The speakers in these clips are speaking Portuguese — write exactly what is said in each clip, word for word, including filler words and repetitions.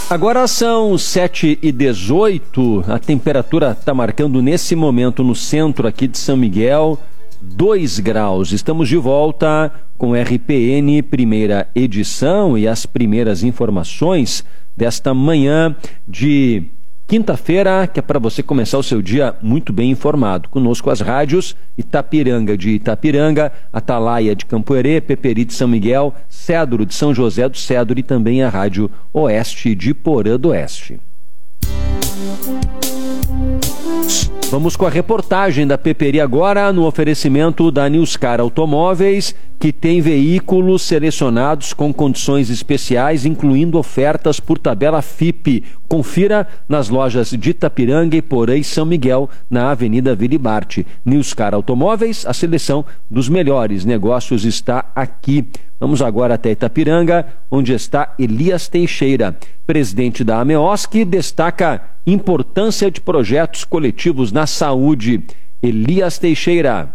Agora são sete e dezoito, a temperatura está marcando nesse momento no centro aqui de São Miguel dois graus. Estamos de volta com R P N, primeira edição, e as primeiras informações desta manhã de quinta-feira, que é para você começar o seu dia muito bem informado. Conosco as rádios Itapiranga de Itapiranga, Atalaia de Campoerê, Peperi de São Miguel, Cedro de São José do Cedro e também a Rádio Oeste de Porã do Oeste. Vamos com a reportagem da Peperi agora, no oferecimento da Newscar Automóveis, que tem veículos selecionados com condições especiais, incluindo ofertas por tabela F I P. Confira nas lojas de Itapiranga e Porã e São Miguel, na Avenida Vilibarte. Newscar Automóveis, a seleção dos melhores negócios está aqui. Vamos agora até Itapiranga, onde está Elias Teixeira. Presidente da AMEOSC destaca importância de projetos coletivos na saúde. Elias Teixeira.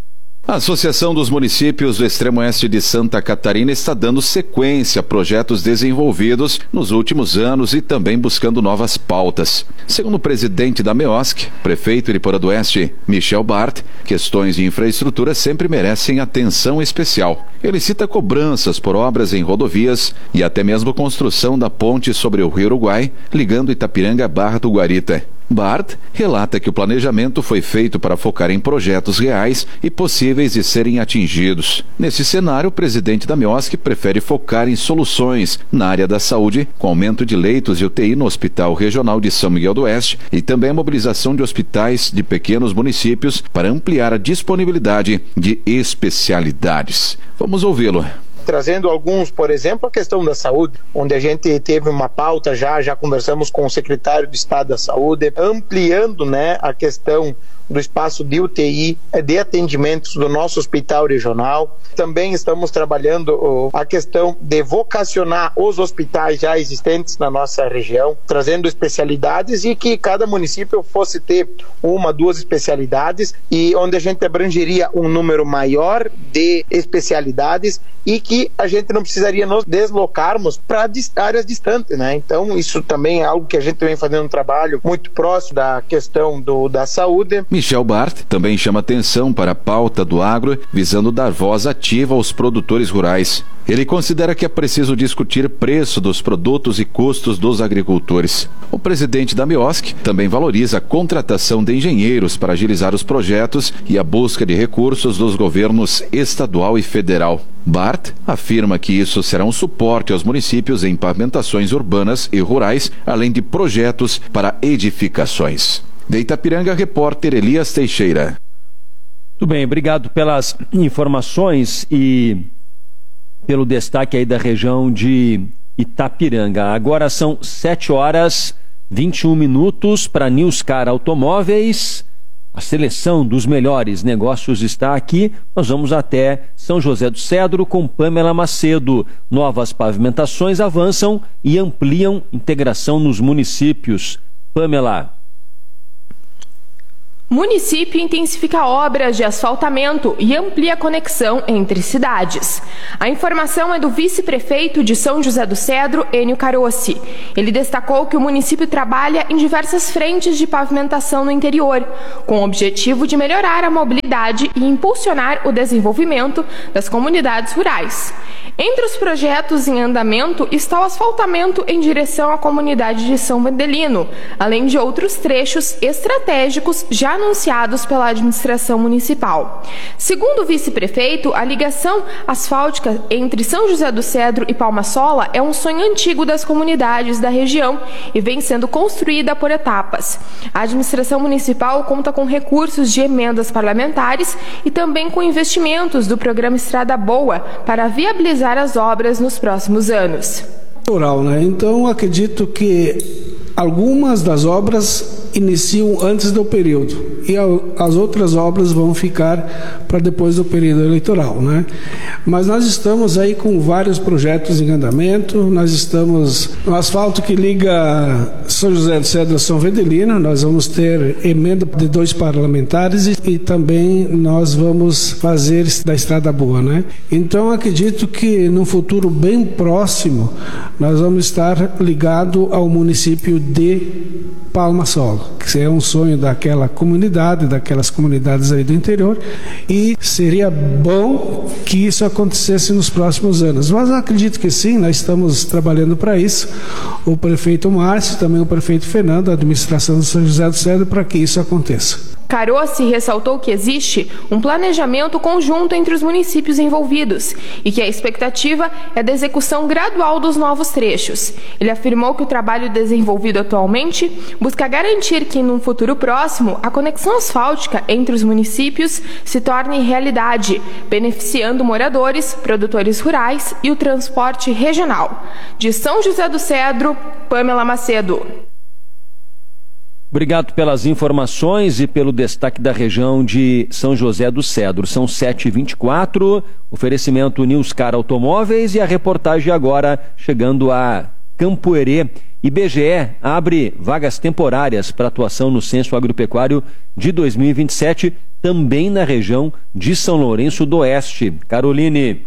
A Associação dos Municípios do Extremo Oeste de Santa Catarina está dando sequência a projetos desenvolvidos nos últimos anos e também buscando novas pautas. Segundo o presidente da AMEOSC, prefeito de Porã do Oeste, Michel Bart, questões de infraestrutura sempre merecem atenção especial. Ele cita cobranças por obras em rodovias e até mesmo construção da ponte sobre o Rio Uruguai, ligando Itapiranga à Barra do Guarita. Bart relata que o planejamento foi feito para focar em projetos reais e possíveis de serem atingidos. Nesse cenário, o presidente da AMEOSC prefere focar em soluções na área da saúde, com aumento de leitos de U T I no Hospital Regional de São Miguel do Oeste e também a mobilização de hospitais de pequenos municípios para ampliar a disponibilidade de especialidades. Vamos ouvi-lo. Trazendo alguns, por exemplo, a questão da saúde, onde a gente teve uma pauta já, já conversamos com o secretário de Estado da Saúde, ampliando, né, a questão do espaço de U T I, de atendimentos do nosso hospital regional. Também estamos trabalhando oh, a questão de vocacionar os hospitais já existentes na nossa região, trazendo especialidades e que cada município fosse ter uma, duas especialidades e onde a gente abrangeria um número maior de especialidades e que a gente não precisaria nos deslocarmos para áreas distantes, né? Então isso também é algo que a gente vem fazendo um trabalho muito próximo da questão do, da saúde. Michel Bart também chama atenção para a pauta do agro, visando dar voz ativa aos produtores rurais. Ele considera que é preciso discutir preço dos produtos e custos dos agricultores. O presidente da AMEOSC também valoriza a contratação de engenheiros para agilizar os projetos e a busca de recursos dos governos estadual e federal. Bart afirma que isso será um suporte aos municípios em pavimentações urbanas e rurais, além de projetos para edificações. De Itapiranga, repórter Elias Teixeira. Muito bem, obrigado pelas informações e pelo destaque aí da região de Itapiranga. Agora são sete horas e vinte e um minutos para Newscar Automóveis. A seleção dos melhores negócios está aqui. Nós vamos até São José do Cedro com Pamela Macedo. Novas pavimentações avançam e ampliam integração nos municípios. Pamela. Município intensifica obras de asfaltamento e amplia a conexão entre cidades. A informação é do vice-prefeito de São José do Cedro, Enio Carossi. Ele destacou que o município trabalha em diversas frentes de pavimentação no interior, com o objetivo de melhorar a mobilidade e impulsionar o desenvolvimento das comunidades rurais. Entre os projetos em andamento está o asfaltamento em direção à comunidade de São Vendelino, além de outros trechos estratégicos já anunciados pela administração municipal. Segundo o vice-prefeito, a ligação asfáltica entre São José do Cedro e Palma-Sola é um sonho antigo das comunidades da região e vem sendo construída por etapas. A administração municipal conta com recursos de emendas parlamentares e também com investimentos do programa Estrada Boa para viabilizar as obras nos próximos anos. Rural, né? Então, acredito que algumas das obras iniciam antes do período e as outras obras vão ficar para depois do período eleitoral, né? Mas nós estamos aí com vários projetos em andamento, nós estamos no asfalto que liga São José do Cedro a São Vedelino, nós vamos ter emenda de dois parlamentares e, e também nós vamos fazer da Estrada Boa, né? Então acredito que no futuro bem próximo nós vamos estar ligado ao município de Palma-Sola, que é um sonho daquela comunidade, daquelas comunidades aí do interior, e seria bom que isso acontecesse nos próximos anos. Mas eu acredito que sim, nós estamos trabalhando para isso. O prefeito Márcio, também o prefeito Fernando, a administração de São José do Cedro, para que isso aconteça. Carossi ressaltou que existe um planejamento conjunto entre os municípios envolvidos e que a expectativa é da execução gradual dos novos trechos. Ele afirmou que o trabalho desenvolvido atualmente busca garantir que, num futuro próximo, a conexão asfáltica entre os municípios se torne realidade, beneficiando moradores, produtores rurais e o transporte regional. De São José do Cedro, Pamela Macedo. Obrigado pelas informações e pelo destaque da região de São José do Cedro. São sete e vinte e quatro, oferecimento Newscar Automóveis e a reportagem agora chegando a Campo Herê. I B G E abre vagas temporárias para atuação no Censo Agropecuário de dois mil e vinte e sete, também na região de São Lourenço do Oeste. Caroline.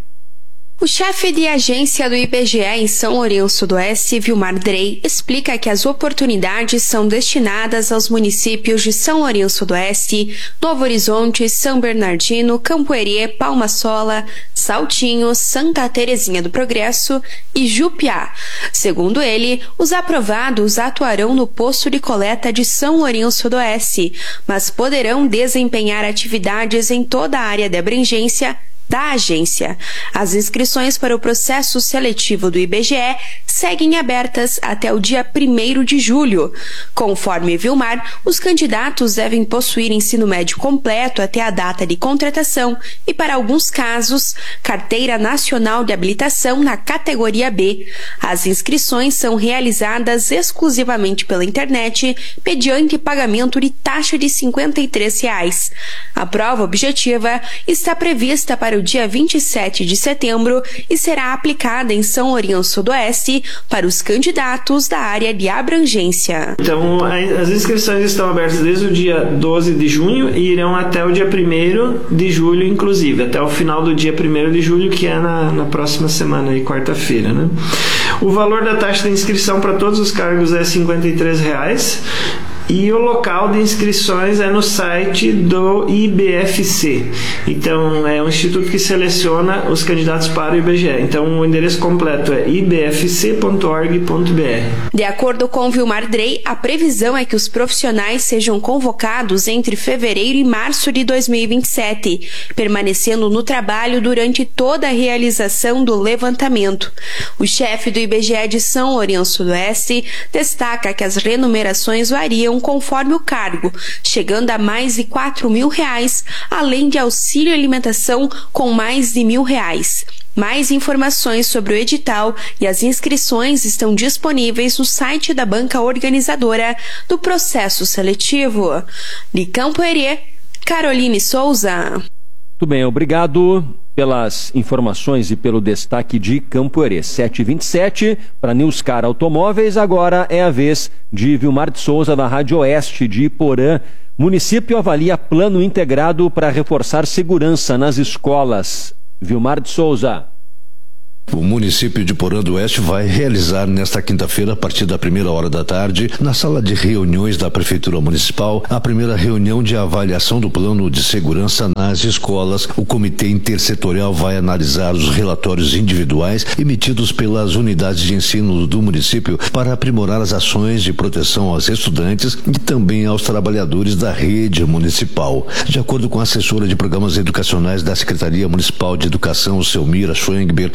O chefe de agência do I B G E em São Lourenço do Oeste, Vilmar Drey, explica que as oportunidades são destinadas aos municípios de São Lourenço do Oeste, Novo Horizonte, São Bernardino, Campo Herê, Palma-Sola, Saltinho, Santa Terezinha do Progresso e Jupiá. Segundo ele, os aprovados atuarão no posto de coleta de São Lourenço do Oeste, mas poderão desempenhar atividades em toda a área de abrangência da agência. As inscrições para o processo seletivo do I B G E seguem abertas até o dia primeiro de julho. Conforme Vilmar, os candidatos devem possuir ensino médio completo até a data de contratação e, para alguns casos, carteira nacional de habilitação na categoria B. As inscrições são realizadas exclusivamente pela internet, mediante pagamento de taxa de cinquenta e três reais. A prova objetiva está prevista para o dia vinte e sete de setembro e será aplicada em São Lourenço do Oeste para os candidatos da área de abrangência. Então, as inscrições estão abertas desde o dia doze de junho e irão até o dia primeiro de julho, inclusive, até o final do dia primeiro de julho, que é na, na próxima semana, quarta-feira, né? O valor da taxa de inscrição para todos os cargos é cinquenta e três reais. E o local de inscrições é no site do I B F C. Então, é um instituto que seleciona os candidatos para o I B G E. Então, o endereço completo é i b f c ponto org ponto b r. De acordo com Vilmar Drey, a previsão é que os profissionais sejam convocados entre fevereiro e março de dois mil e vinte e sete, permanecendo no trabalho durante toda a realização do levantamento. O chefe do I B G E de São Lourenço do Oeste destaca que as remunerações variam conforme o cargo, chegando a mais de quatro mil reais, além de auxílio alimentação com mais de mil reais. Mais informações sobre o edital e as inscrições estão disponíveis no site da banca organizadora do processo seletivo. De Campo Herê, Caroline Souza. Muito bem, obrigado pelas informações e pelo destaque de Campo Herê. sete e vinte e sete, para Newscar Automóveis, agora é a vez de Vilmar de Souza, da Rádio Oeste de Iporã. Município avalia plano integrado para reforçar segurança nas escolas. Vilmar de Souza. O município de Iporã do Oeste vai realizar nesta quinta-feira, a partir da primeira hora da tarde, na sala de reuniões da Prefeitura Municipal, a primeira reunião de avaliação do plano de segurança nas escolas. O Comitê Intersetorial vai analisar os relatórios individuais emitidos pelas unidades de ensino do município para aprimorar as ações de proteção aos estudantes e também aos trabalhadores da rede municipal. De acordo com a assessora de programas educacionais da Secretaria Municipal de Educação, Selmira Schwengber, toda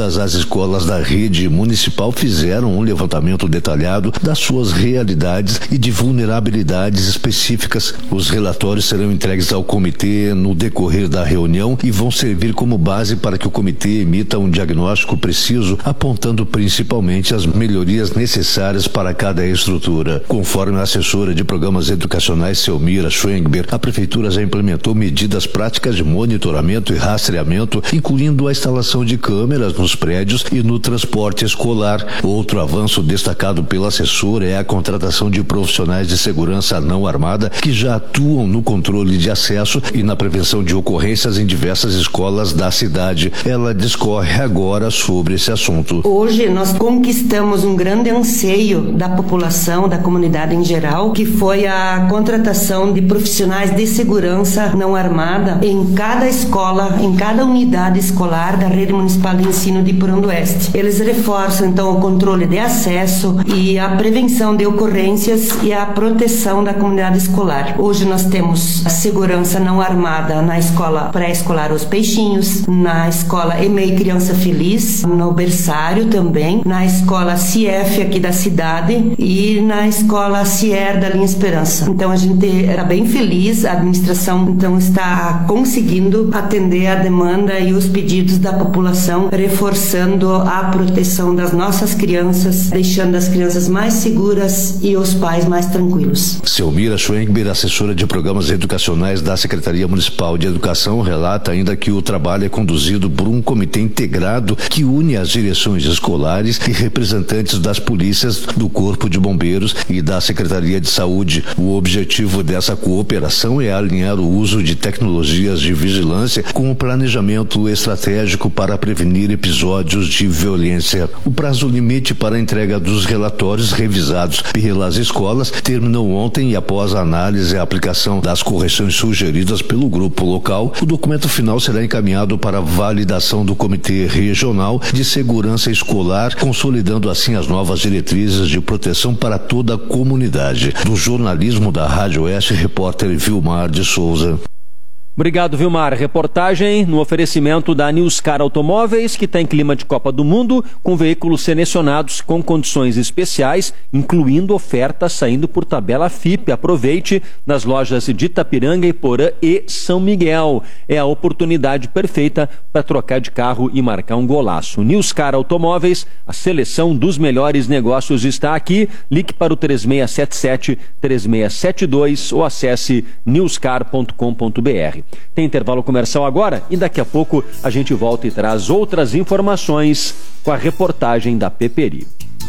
todas as escolas da rede municipal fizeram um levantamento detalhado das suas realidades e de vulnerabilidades específicas. Os relatórios serão entregues ao comitê no decorrer da reunião e vão servir como base para que o comitê emita um diagnóstico preciso, apontando principalmente as melhorias necessárias para cada estrutura. Conforme a assessora de programas educacionais Selmira Schwengber, a prefeitura já implementou medidas práticas de monitoramento e rastreamento, incluindo a instalação de câmeras nos prédios e no transporte escolar. Outro avanço destacado pela assessora é a contratação de profissionais de segurança não armada que já atuam no controle de acesso e na prevenção de ocorrências em diversas escolas da cidade. Ela discorre agora sobre esse assunto. Hoje nós conquistamos um grande anseio da população, da comunidade em geral, que foi a contratação de profissionais de segurança não armada em cada escola, em cada unidade escolar da rede municipal de ensino de Porão do Oeste. Eles reforçam então o controle de acesso e a prevenção de ocorrências e a proteção da comunidade escolar. Hoje nós temos a segurança não armada na escola pré-escolar Os Peixinhos, na escola E M E I Criança Feliz, no berçário também, na escola C I E F aqui da cidade e na escola Cier da Linha Esperança. Então a gente era bem feliz, a administração então está conseguindo atender a demanda e os pedidos da população, reforçando a proteção das nossas crianças, deixando as crianças mais seguras e os pais mais tranquilos. Selmira Schwengber, assessora de programas educacionais da Secretaria Municipal de Educação, relata ainda que o trabalho é conduzido por um comitê integrado que une as direções escolares e representantes das polícias, do Corpo de Bombeiros e da Secretaria de Saúde. O objetivo dessa cooperação é alinhar o uso de tecnologias de vigilância com o planejamento estratégico para prevenir episódios de violência. O prazo limite para a entrega dos relatórios revisados pelas escolas terminou ontem e após a análise e a aplicação das correções sugeridas pelo grupo local, o documento final será encaminhado para validação do Comitê Regional de Segurança Escolar, consolidando assim as novas diretrizes de proteção para toda a comunidade. Do jornalismo da Rádio Oeste, repórter Vilmar de Souza. Obrigado, Vilmar. Reportagem no oferecimento da Newscar Automóveis, que está em clima de Copa do Mundo, com veículos selecionados com condições especiais, incluindo ofertas saindo por tabela F I P. Aproveite nas lojas de Itapiranga, Iporã e São Miguel. É a oportunidade perfeita para trocar de carro e marcar um golaço. Newscar Automóveis, a seleção dos melhores negócios está aqui. Ligue para o três seis sete sete, três seis sete dois ou acesse newscar ponto com ponto b r. Tem intervalo comercial agora e daqui a pouco a gente volta e traz outras informações com a reportagem da Peperi.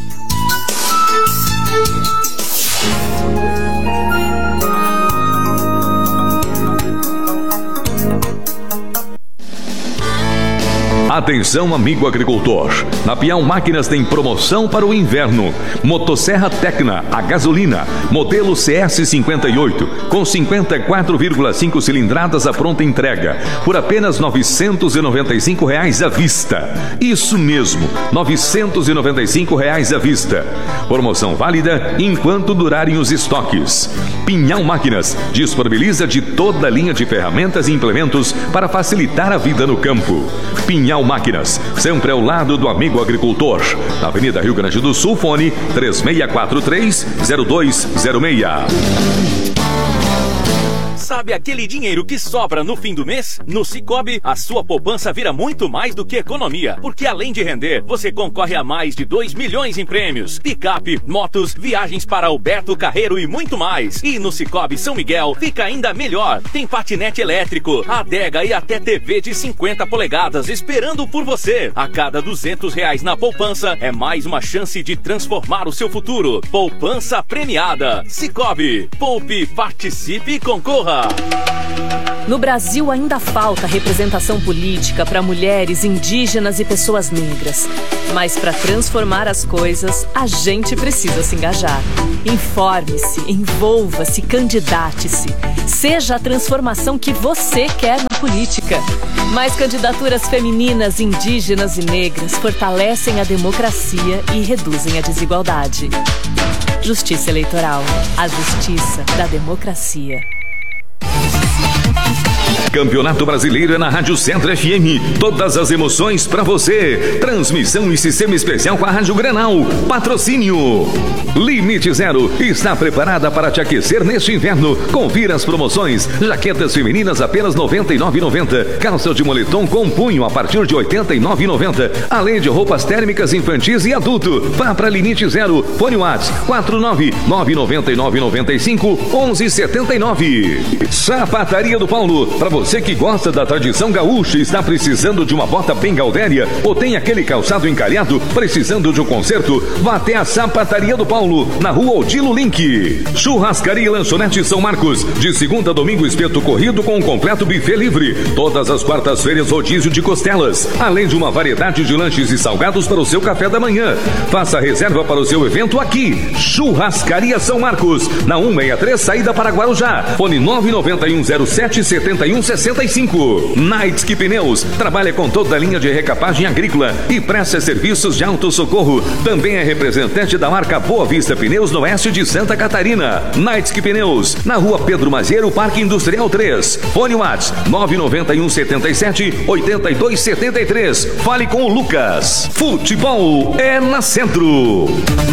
Atenção, amigo agricultor. Na Piau Máquinas tem promoção para o inverno. Motosserra Tecna, a gasolina, modelo C S cinquenta e oito, com cinquenta e quatro vírgula cinco cilindradas à pronta entrega, por apenas novecentos e noventa e cinco reais à vista. Isso mesmo, novecentos e noventa e cinco reais à vista. Promoção válida enquanto durarem os estoques. Pinhal Máquinas disponibiliza de toda a linha de ferramentas e implementos para facilitar a vida no campo. Pinhal Máquinas, sempre ao lado do amigo agricultor. Na Avenida Rio Grande do Sul, fone três seis quatro três, zero dois zero seis. Sabe aquele dinheiro que sobra no fim do mês? No Sicoob, a sua poupança vira muito mais do que economia, porque além de render, você concorre a mais de dois milhões em prêmios, picape, motos, viagens para Alberto Carreiro e muito mais. E no Sicoob São Miguel fica ainda melhor. Tem patinete elétrico, adega e até T V de cinquenta polegadas esperando por você. A cada duzentos reais na poupança é mais uma chance de transformar o seu futuro. Poupança premiada. Sicoob. Poupe, participe e concorra. No Brasil ainda falta representação política para mulheres, indígenas e pessoas negras. Mas para transformar as coisas, a gente precisa se engajar. Informe-se, envolva-se, candidate-se. Seja a transformação que você quer na política. Mais candidaturas femininas, indígenas e negras fortalecem a democracia e reduzem a desigualdade. Justiça Eleitoral. A justiça da democracia. Campeonato Brasileiro é na Rádio Centro F M. Todas as emoções pra você. Transmissão e sistema especial com a Rádio Grenal. Patrocínio Limite Zero está preparada para te aquecer neste inverno. Confira as promoções. Jaquetas femininas apenas noventa e nove reais e noventa centavos. Calça de moletom com punho a partir de oitenta e nove reais e noventa centavos. Além de roupas térmicas infantis e adulto. Vá para Limite Zero. Fone WhatsApp quatro nove nove nove nove nove cinco um um sete nove. Sapataria do Paulo. Para você que gosta da tradição gaúcha e está precisando de uma bota bem gaudéria ou tem aquele calçado encalhado precisando de um conserto, vá até a Sapataria do Paulo, na rua Odilo Link. Churrascaria e Lanchonete São Marcos. De segunda a domingo, espeto corrido com um completo buffet livre. Todas as quartas-feiras, rodízio de costelas. Além de uma variedade de lanches e salgados para o seu café da manhã. Faça reserva para o seu evento aqui. Churrascaria São Marcos, na cento e sessenta e três, saída para Guarujá. Fone nove nove um zero sete sete um seis cinco. Knightski Pneus trabalha com toda a linha de recapagem agrícola e presta serviços de autossocorro. Também é representante da marca Boa Vista Pneus no oeste de Santa Catarina. Knightski Pneus, na rua Pedro Mazieiro, Parque Industrial três. Fone WhatsApp nove nove um sete sete oito dois sete três. Fale com o Lucas. Futebol é na Centro.